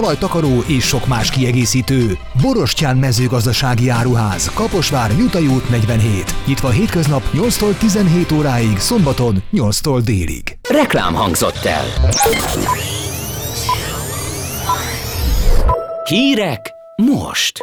talajtakaró és sok más kiegészítő. Borostyán mezőgazdasági áruház, Kaposvár, Nyutai út 47. Nyitva hétköznap 8-tól 17 óráig, szombaton 8-tól délig. Reklám hangzott el. Hírek most.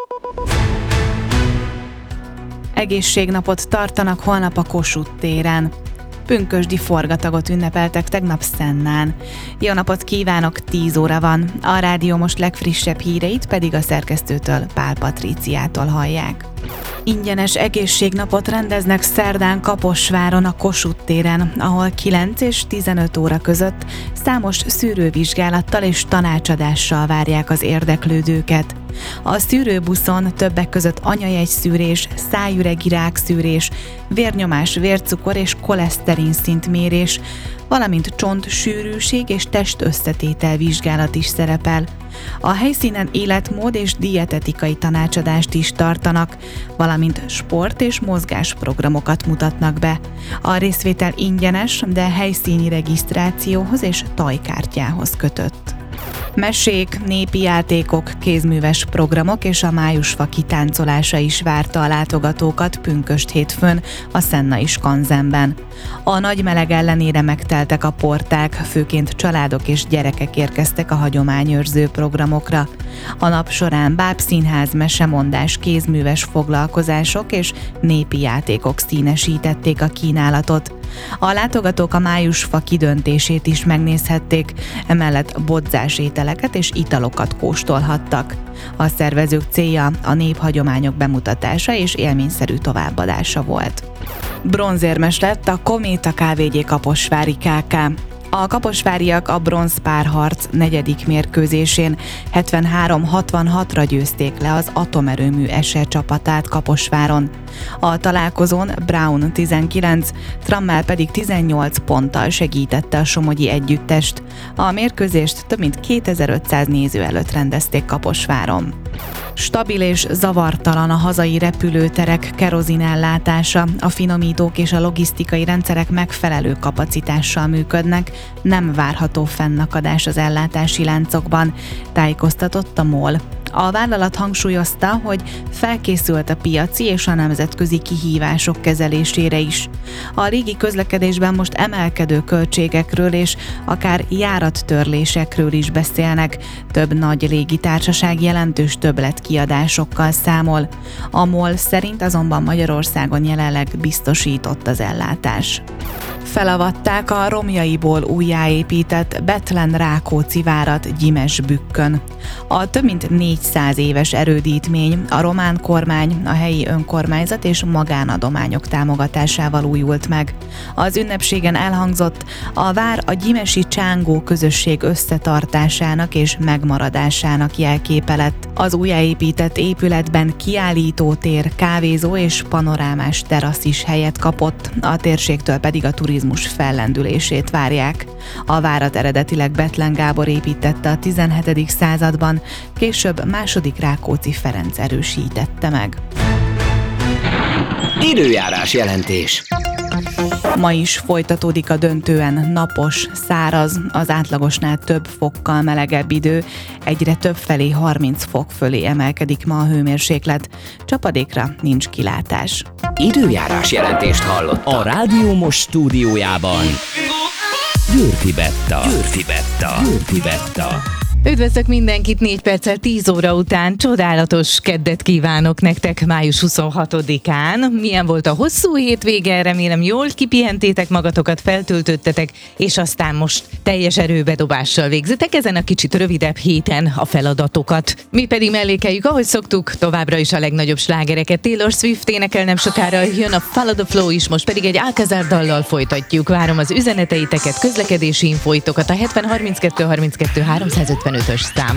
Egészségnapot tartanak holnap a Kossuth téren. Pünkösdi forgatagot ünnepeltek tegnap Szennán. Jó napot kívánok, 10 óra van. A rádió most legfrissebb híreit pedig a szerkesztőtől, Pál Patriciától hallják. Ingyenes egészségnapot rendeznek szerdán Kaposváron a Kossuth téren, ahol 9 és 15 óra között számos szűrővizsgálattal és tanácsadással várják az érdeklődőket. A szűrőbuszon többek között anyajegyszűrés, szájüregi rákszűrés, vérnyomás, vércukor és koleszterin szintmérés, valamint csontsűrűség és testösszetétel vizsgálat is szerepel. A helyszínen életmód és dietetikai tanácsadást is tartanak, valamint sport- és mozgásprogramokat mutatnak be. A részvétel ingyenes, de helyszíni regisztrációhoz és tajkártyához kötött. Mesék, népi játékok, kézműves programok és a májusfa kitáncolása is várta a látogatókat pünkösd hétfőn a Szennai Skanzenben. A nagy meleg ellenére megteltek a porták, főként családok és gyerekek érkeztek a hagyományőrző programokra. A nap során bábszínház, mesemondás, kézműves foglalkozások és népi játékok színesítették a kínálatot. A látogatók a májusfa kidöntését is megnézhették, emellett bodzás ételeket és italokat kóstolhattak. A szervezők célja a néphagyományok bemutatása és élményszerű továbbadása volt. Bronzérmes lett a Kométa Kft. Kaposvári Kk. A kaposváriak a bronzpárharc 4. mérkőzésén 73-66-ra győzték le az atomerőmű SE csapatát Kaposváron. A találkozón Braun 19, Trammell pedig 18 ponttal segítette a somogyi együttest. A mérkőzést több mint 2500 néző előtt rendezték Kaposváron. Stabil és zavartalan a hazai repülőterek kerozinellátása, a finomítók és a logisztikai rendszerek megfelelő kapacitással működnek, nem várható fennakadás az ellátási láncokban, tájékoztatott a MOL. A vállalat hangsúlyozta, hogy felkészült a piaci és a nemzetközi kihívások kezelésére is. A légi közlekedésben most emelkedő költségekről és akár járattörlésekről is beszélnek. Több nagy légitársaság jelentős többletkiadásokkal számol. A MOL szerint azonban Magyarországon jelenleg biztosított az ellátás. Felavatták a romjaiból újjáépített Bethlen-Rákóczi várat Gyimesbükkön. A több mint 400 éves erődítmény a román kormány, a helyi önkormányzat és magánadományok támogatásával újult meg. Az ünnepségen elhangzott, a vár a gyimesi csángó közösség összetartásának és megmaradásának jelképe lett. Az újjáépített épületben kiállítótér, kávézó és panorámás terasz is helyet kapott, a térségtől pedig a turizmus fellendülését várják. A várat eredetileg Bethlen Gábor építette a 17. században, később II. Rákóczi Ferenc erősítette meg. Időjárás jelentés. Ma is folytatódik a döntően napos, száraz, az átlagosnál több fokkal melegebb idő, egyre több felé 30 fok fölé emelkedik ma a hőmérséklet, csapadékra nincs kilátás. Időjárás jelentést hallott a Rádió Most stúdiójában. Győrfi Betta. Üdvözlök mindenkit, 4 perccel 10 óra után. Csodálatos keddet kívánok nektek május 26-án. Milyen volt a hosszú hétvége? Remélem jól kipihentétek magatokat, feltöltöttetek, és aztán most teljes erőbedobással végzitek ezen a kicsit rövidebb héten a feladatokat. Mi pedig mellékeljük, ahogy szoktuk, továbbra is a legnagyobb slágereket. Taylor Swift énekel nem sokára, jön a Follow the Flow is, most pedig egy Alcázar dallal folytatjuk. Várom az üzeneteiteket, közlekedési infóitokat a 70 32 32 355-ös számon.